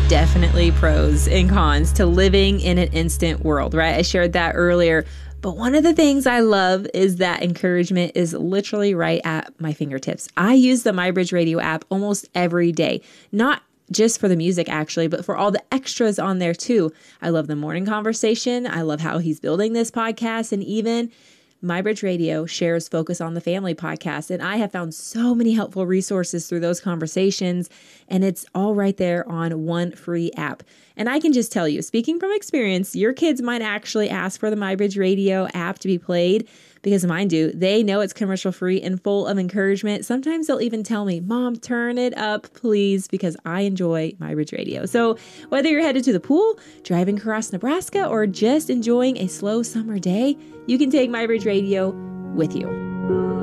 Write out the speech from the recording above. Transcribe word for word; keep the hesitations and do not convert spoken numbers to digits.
definitely pros and cons to living in an instant world, right? I shared that earlier. But one of the things I love is that encouragement is literally right at my fingertips. I use the MyBridge Radio app almost every day, not just for the music actually, but for all the extras on there too. I love the morning conversation. I love how he's building this podcast, and even MyBridge Radio shares Focus on the Family podcast. And I have found so many helpful resources through those conversations, and it's all right there on one free app. And I can just tell you, speaking from experience, your kids might actually ask for the MyBridge Radio app to be played, because mine do. They know it's commercial free and full of encouragement. Sometimes they'll even tell me, Mom, turn it up, please, because I enjoy MyBridge Radio. So whether you're headed to the pool, driving across Nebraska, or just enjoying a slow summer day, you can take MyBridge Radio with you.